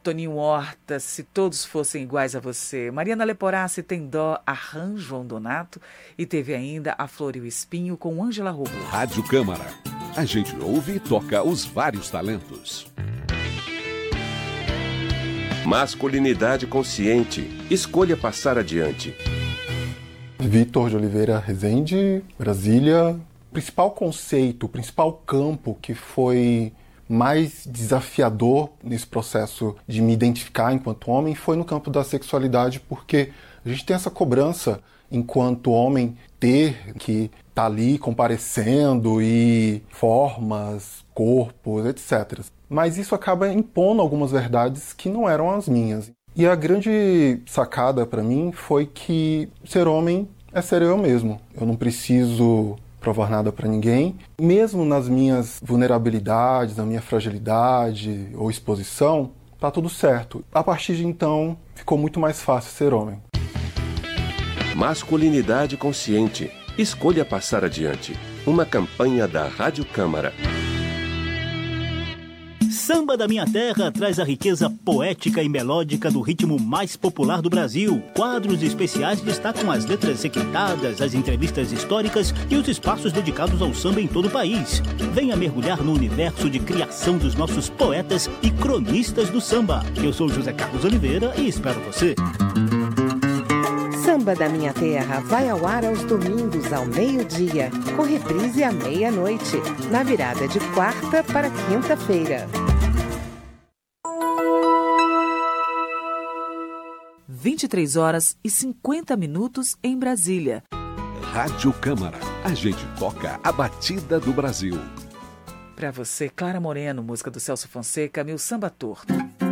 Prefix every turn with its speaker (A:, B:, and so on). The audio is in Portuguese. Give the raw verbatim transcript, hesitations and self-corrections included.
A: Toninho Horta, Se Todos Fossem Iguais a Você. Mariana Leporassi, Tem Dó, Arran, João Donato. E teve ainda A Flor e o Espinho com Ângela Rubio.
B: Rádio Câmara. A gente ouve e toca os vários talentos.
C: Masculinidade consciente. Escolha passar adiante.
D: Vitor de Oliveira Rezende, Brasília. O principal conceito, o principal campo que foi mais desafiador nesse processo de me identificar enquanto homem foi no campo da sexualidade, porque a gente tem essa cobrança enquanto homem ter que estar tá ali comparecendo e formas, corpos, etcétera. Mas isso acaba impondo algumas verdades que não eram as minhas. E a grande sacada para mim foi que ser homem é ser eu mesmo. Eu não preciso provar nada para ninguém. Mesmo nas minhas vulnerabilidades, na minha fragilidade ou exposição, tá tudo certo. A partir de então, ficou muito mais fácil ser homem.
C: Masculinidade consciente. Escolha passar adiante. Uma campanha da Rádio Câmara.
E: Samba da Minha Terra traz a riqueza poética e melódica do ritmo mais popular do Brasil. Quadros especiais destacam as letras requintadas, as entrevistas históricas e os espaços dedicados ao samba em todo o país. Venha mergulhar no universo de criação dos nossos poetas e cronistas do samba. Eu sou José Carlos Oliveira e espero você.
F: Samba da Minha Terra vai ao ar aos domingos ao meio-dia, com reprise à meia-noite, na virada de quarta para quinta-feira.
A: vinte e três horas e cinquenta minutos em Brasília.
B: Rádio Câmara. A gente toca a batida do Brasil.
A: Para você, Clara Moreno, música do Celso Fonseca, Meu Samba Torto.